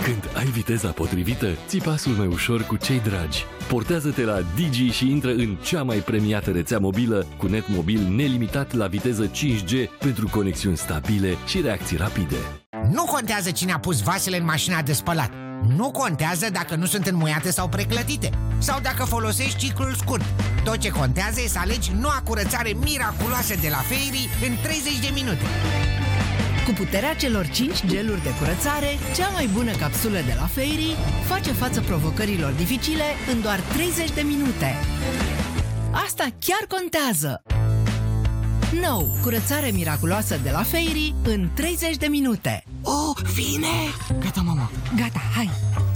Când ai viteza potrivită, ții pasul mai ușor cu cei dragi. Portează-te la Digi și intră în cea mai premiată rețea mobilă cu net mobil nelimitat la viteză 5G pentru conexiuni stabile și reacții rapide. Nu contează cine a pus vasele în mașina de spălat. Nu contează dacă nu sunt înmuiate sau preclătite, sau dacă folosești ciclul scurt. Tot ce contează e să alegi noua curățare miraculoasă de la Fairy în 30 de minute. Cu puterea celor 5 geluri de curățare, cea mai bună capsulă de la Fairy face față provocărilor dificile în doar 30 de minute. Asta chiar contează! Nou, curățare miraculoasă de la Fairy în 30 de minute. Oh, vine! Gata, mama. Gata, hai!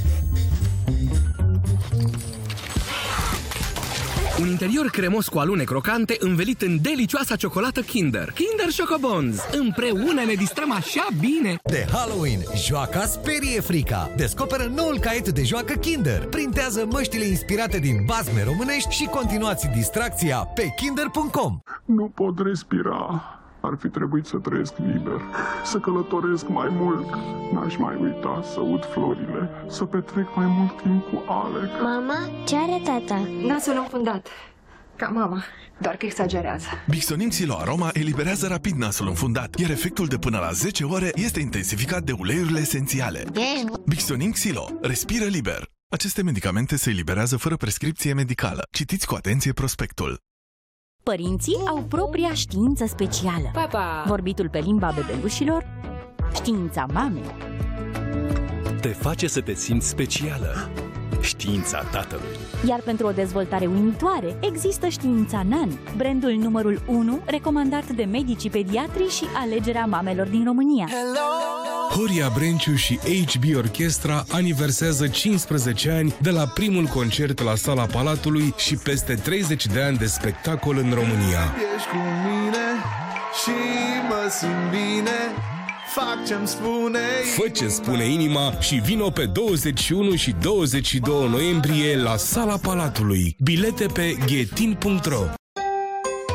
Un interior cremos cu alune crocante învelit în delicioasa ciocolată Kinder. Kinder Chocobons! Împreună ne distrăm așa bine! De Halloween, joaca sperie frica. Descoperă noul caiet de joacă Kinder. Printează măștile inspirate din bazme românești și continuați distracția pe kinder.com. Nu pot respira. Ar fi trebuit să trăiesc liber, să călătoresc mai mult. N-aș mai uita să ud florile, să petrec mai mult timp cu Alec. Mama, ce are tata? Nasul înfundat. Ca mama, doar că exagerează. Bixonin Xylo Aroma eliberează rapid nasul înfundat, iar efectul de până la 10 ore este intensificat de uleiurile esențiale. Bixonin Xylo. Respiră liber. Aceste medicamente se eliberează fără prescripție medicală. Citiți cu atenție prospectul. Părinții au propria știință specială. Papa! Vorbitul pe limba bebelușilor, știința mamei. Te face să te simți specială. Știința tatălui. Iar pentru o dezvoltare uimitoare, există știința NAN, brandul numărul 1 recomandat de medicii pediatri și alegerea mamelor din România. Horia Brenciu și HB Orchestra aniversează 15 ani de la primul concert la Sala Palatului și peste 30 de ani de spectacol în România. Ești cu mine și mă simt bine. Fac ce-mi spune Fă ce spune inima și vino pe 21 și 22 noiembrie la Sala Palatului. Bilete pe ghetin.ro.